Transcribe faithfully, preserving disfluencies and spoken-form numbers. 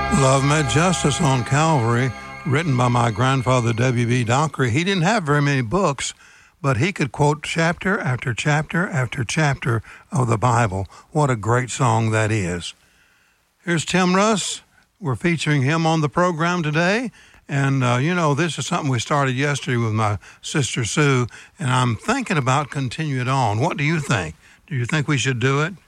Love Met Justice on Calvary, written by my grandfather, W B. Dockery. He didn't have very many books, but he could quote chapter after chapter after chapter of the Bible. What a great song that is. Here's Tim Russ. We're featuring him on the program today. And, uh, you know, this is something we started yesterday with my sister Sue, and I'm thinking about continuing it on. What do you think? Do you think we should do it?